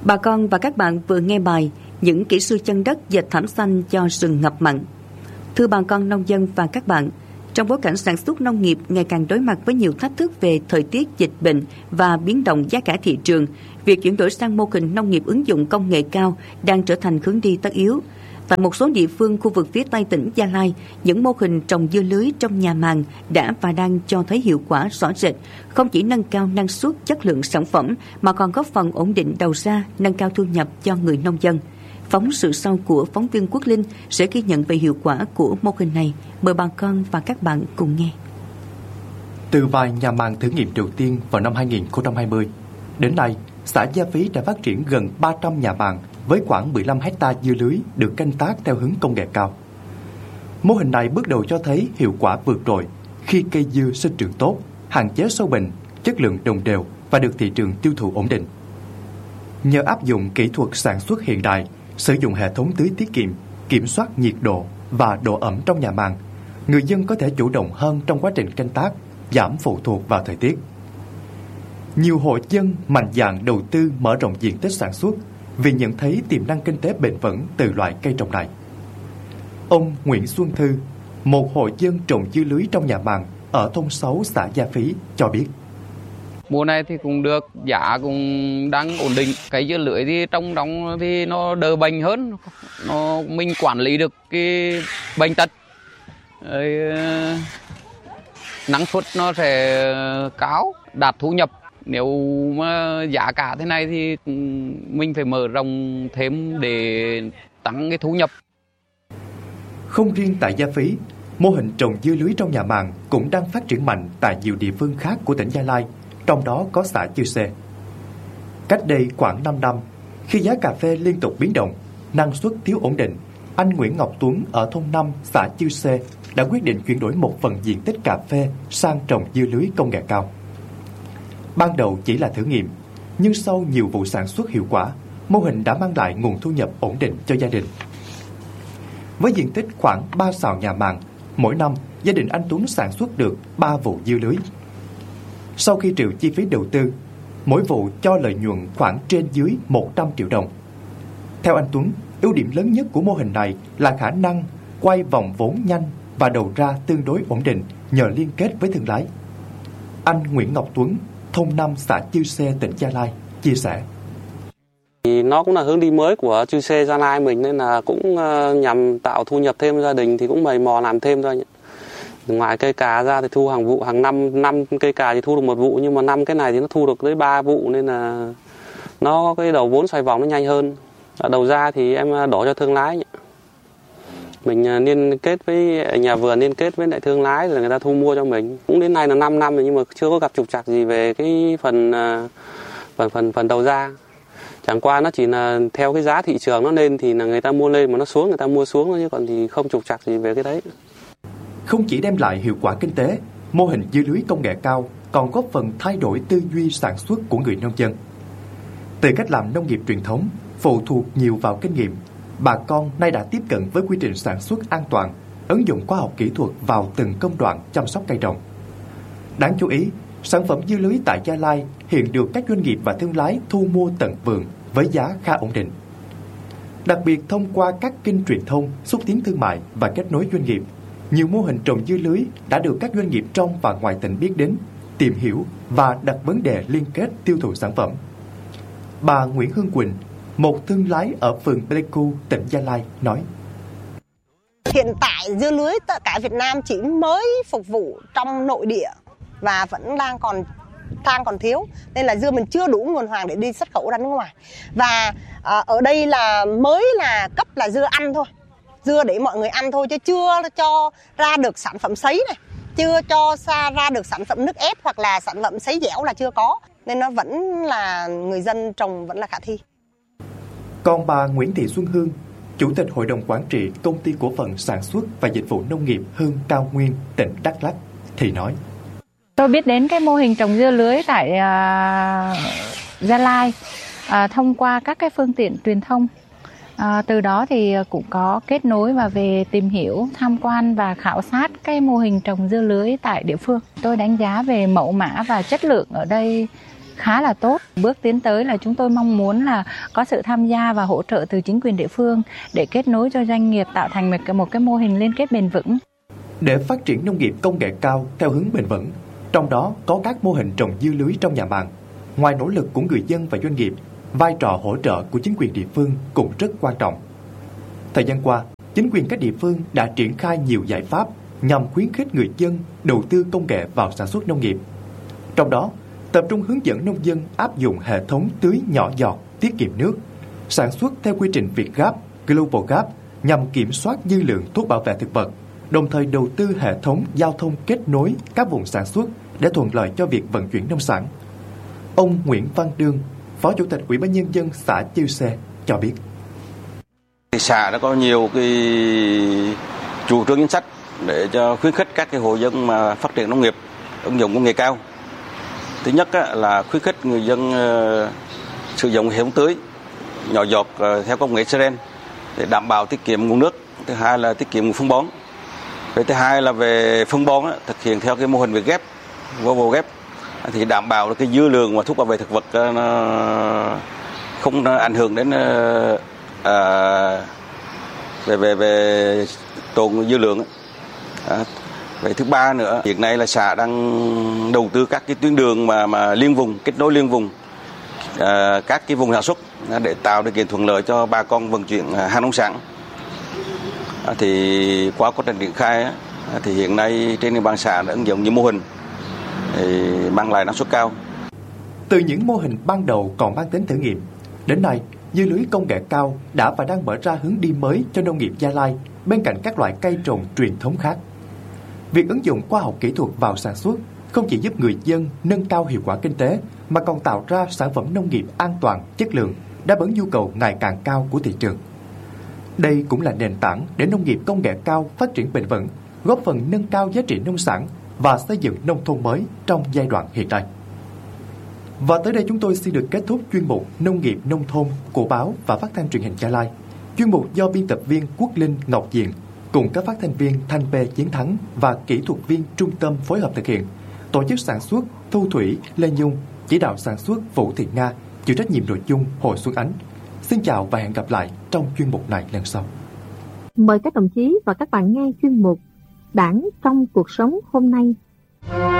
Bà con và các bạn vừa nghe bài Những kỹ sư chân đất dệt thảm xanh cho rừng ngập mặn. Thưa bà con nông dân và các bạn, trong bối cảnh sản xuất nông nghiệp ngày càng đối mặt với nhiều thách thức về thời tiết, dịch bệnh và biến động giá cả thị trường, việc chuyển đổi sang mô hình nông nghiệp ứng dụng công nghệ cao đang trở thành hướng đi tất yếu. Tại một số địa phương khu vực phía Tây tỉnh Gia Lai, những mô hình trồng dưa lưới trong nhà màng đã và đang cho thấy hiệu quả rõ rệt, không chỉ nâng cao năng suất, chất lượng sản phẩm mà còn góp phần ổn định đầu ra, nâng cao thu nhập cho người nông dân. Phóng sự sau của phóng viên Quốc Linh sẽ ghi nhận về hiệu quả của mô hình này. Mời bà con và các bạn cùng nghe. Từ vài nhà màng thử nghiệm đầu tiên vào năm 2020, đến nay, xã Gia Phí đã phát triển gần 300 nhà màng với khoảng 15 hectare dưa lưới được canh tác theo hướng công nghệ cao. Mô hình này bước đầu cho thấy hiệu quả vượt trội khi cây dưa sinh trưởng tốt, hạn chế sâu bệnh, chất lượng đồng đều và được thị trường tiêu thụ ổn định. Nhờ áp dụng kỹ thuật sản xuất hiện đại, sử dụng hệ thống tưới tiết kiệm, kiểm soát nhiệt độ và độ ẩm trong nhà màng, người dân có thể chủ động hơn trong quá trình canh tác, giảm phụ thuộc vào thời tiết. Nhiều hộ dân mạnh dạn đầu tư mở rộng diện tích sản xuất vì nhận thấy tiềm năng kinh tế bền vững từ loại cây trồng này. Ông Nguyễn Xuân Thư, một hộ dân trồng dưa lưới trong nhà màng ở thôn 6 xã Gia Phí cho biết. Mùa này thì cũng được, giá cũng đang ổn định. Cái dưa lưới thì trong đóng thì nó đỡ bệnh hơn, mình quản lý được cái bệnh tật. Năng suất nó sẽ cao, đạt thu nhập. Nếu mà giá cả thế này thì mình phải mở rộng thêm để tăng cái thu nhập. Không riêng tại Gia Phí, mô hình trồng dưa lưới trong nhà màng cũng đang phát triển mạnh tại nhiều địa phương khác của tỉnh Gia Lai, trong đó có xã Chư Sê. Cách đây khoảng 5 năm, khi giá cà phê liên tục biến động, năng suất thiếu ổn định, anh Nguyễn Ngọc Tuấn ở thôn 5 xã Chư Sê đã quyết định chuyển đổi một phần diện tích cà phê sang trồng dưa lưới công nghệ cao. Ban đầu chỉ là thử nghiệm, nhưng sau nhiều vụ sản xuất hiệu quả, mô hình đã mang lại nguồn thu nhập ổn định cho gia đình. Với diện tích khoảng 3 sào nhà màng, mỗi năm gia đình anh Tuấn sản xuất được 3 vụ dưa lưới. Sau khi trừ chi phí đầu tư, mỗi vụ cho lợi nhuận khoảng trên dưới 100 triệu đồng. Theo anh Tuấn, ưu điểm lớn nhất của mô hình này là khả năng quay vòng vốn nhanh và đầu ra tương đối ổn định nhờ liên kết với thương lái. Anh Nguyễn Ngọc Tuấn, thôn 5 xã Chư Sê, tỉnh Gia Lai, chia sẻ. Thì nó cũng là hướng đi mới của Chư Sê Gia Lai mình, nên là cũng nhằm tạo thu nhập thêm gia đình thì cũng mày mò làm thêm thôi. Ngoài cây cà ra thì thu hàng vụ, hàng năm cây cà thì thu được 1 vụ, nhưng mà năm cái này thì nó thu được tới 3 vụ, nên là nó cái đầu vốn xoay vòng nó nhanh hơn. Đầu ra thì em đổ cho thương lái. Mình liên kết với nhà vườn, liên kết với lại thương lái rồi người ta thu mua cho mình. Cũng đến nay là 5 năm rồi nhưng mà chưa có gặp trục trặc gì về cái phần đầu ra. Chẳng qua nó chỉ là theo cái giá thị trường nó lên thì là người ta mua lên, mà nó xuống người ta mua xuống thôi, chứ còn thì không trục trặc gì về cái đấy. Không chỉ đem lại hiệu quả kinh tế, mô hình dưa lưới công nghệ cao còn góp phần thay đổi tư duy sản xuất của người nông dân. Từ cách làm nông nghiệp truyền thống, phụ thuộc nhiều vào kinh nghiệm, bà con nay đã tiếp cận với quy trình sản xuất an toàn, ứng dụng khoa học kỹ thuật vào từng công đoạn chăm sóc cây trồng. Đáng chú ý, sản phẩm dưa lưới tại Gia Lai hiện được các doanh nghiệp và thương lái thu mua tận vườn với giá khá ổn định. Đặc biệt thông qua các kênh truyền thông, xúc tiến thương mại và kết nối doanh nghiệp, nhiều mô hình trồng dưa lưới đã được các doanh nghiệp trong và ngoài tỉnh biết đến, tìm hiểu và đặt vấn đề liên kết tiêu thụ sản phẩm. Bà Nguyễn Hương Quỳnh, một thương lái ở phường Pleiku, tỉnh Gia Lai nói: Hiện tại dưa lưới tất cả Việt Nam chỉ mới phục vụ trong nội địa và vẫn đang còn thiếu, nên là dưa mình chưa đủ nguồn hàng để đi xuất khẩu ra nước ngoài. Và ở đây là mới là cấp là dưa ăn thôi, dưa để mọi người ăn thôi, chứ chưa cho ra được sản phẩm sấy này, chưa cho ra được sản phẩm nước ép hoặc là sản phẩm sấy dẻo là chưa có, nên nó vẫn là người dân trồng vẫn là khả thi. Còn bà Nguyễn Thị Xuân Hương, Chủ tịch Hội đồng Quản trị Công ty Cổ phần Sản xuất và Dịch vụ Nông nghiệp Hương Cao Nguyên, tỉnh Đắk Lắk thì nói: Tôi biết đến cái mô hình trồng dưa lưới tại Gia Lai thông qua các cái phương tiện truyền thông. Từ đó thì cũng có kết nối và về tìm hiểu, tham quan và khảo sát cái mô hình trồng dưa lưới tại địa phương. Tôi đánh giá về mẫu mã và chất lượng ở đây khá là tốt. Bước tiến tới là chúng tôi mong muốn là có sự tham gia và hỗ trợ từ chính quyền địa phương để kết nối cho doanh nghiệp tạo thành một cái mô hình liên kết bền vững. Để phát triển nông nghiệp công nghệ cao theo hướng bền vững, trong đó có các mô hình trồng dưa lưới trong nhà màng. Ngoài nỗ lực của người dân và doanh nghiệp, vai trò hỗ trợ của chính quyền địa phương cũng rất quan trọng. Thời gian qua, chính quyền các địa phương đã triển khai nhiều giải pháp nhằm khuyến khích người dân đầu tư công nghệ vào sản xuất nông nghiệp. Trong đó, tập trung hướng dẫn nông dân áp dụng hệ thống tưới nhỏ giọt, tiết kiệm nước, sản xuất theo quy trình VietGAP, Global Gap nhằm kiểm soát dư lượng thuốc bảo vệ thực vật, đồng thời đầu tư hệ thống giao thông kết nối các vùng sản xuất để thuận lợi cho việc vận chuyển nông sản. Ông Nguyễn Văn Đương, Phó Chủ tịch Ủy ban Nhân dân xã Chư Sê cho biết. Xã đã có nhiều cái chủ trương chính sách để cho khuyến khích các cái hộ dân mà phát triển nông nghiệp ứng dụng công nghệ cao. Thứ nhất là khuyến khích người dân sử dụng hệ thống tưới nhỏ giọt theo công nghệ Seren để đảm bảo tiết kiệm nguồn nước. Thứ hai là tiết kiệm nguồn phân bón. Thứ hai là về phân bón thực hiện theo cái mô hình VietGAP, Global Gap thì đảm bảo cái dư lượng mà thuốc bảo vệ thực vật nó không ảnh hưởng đến về tồn dư lượng. Về thứ ba nữa, hiện nay là xã đang đầu tư các cái tuyến đường mà liên vùng, kết nối liên vùng các cái vùng sản xuất để tạo điều kiện thuận lợi cho bà con vận chuyển hàng nông sản. Thì qua quá trình triển khai thì hiện nay trên địa bàn xã đã ứng dụng những mô hình thì mang lại năng suất cao. Từ những mô hình ban đầu còn mang tính thử nghiệm, đến nay dưa lưới công nghệ cao đã và đang mở ra hướng đi mới cho nông nghiệp Gia Lai bên cạnh các loại cây trồng truyền thống khác. Việc ứng dụng khoa học kỹ thuật vào sản xuất không chỉ giúp người dân nâng cao hiệu quả kinh tế mà còn tạo ra sản phẩm nông nghiệp an toàn, chất lượng, đáp ứng nhu cầu ngày càng cao của thị trường. Đây cũng là nền tảng để nông nghiệp công nghệ cao phát triển bền vững, góp phần nâng cao giá trị nông sản và xây dựng nông thôn mới trong giai đoạn hiện nay. Và tới đây chúng tôi xin được kết thúc chuyên mục Nông nghiệp nông thôn của báo và phát thanh truyền hình Gia Lai. Chuyên mục do biên tập viên Quốc Linh Ngọc Diền cùng các phát thanh viên Thanh P Chiến Thắng và kỹ thuật viên trung tâm phối hợp thực hiện. Tổ chức sản xuất Thu Thủy Lê Nhung, chỉ đạo sản xuất Vũ Thị Nga, chịu trách nhiệm nội dung Hồ Xuân Ánh. Xin chào và hẹn gặp lại trong chuyên mục này lần sau. Mời các đồng chí và các bạn nghe chuyên mục Đảng trong cuộc sống hôm nay.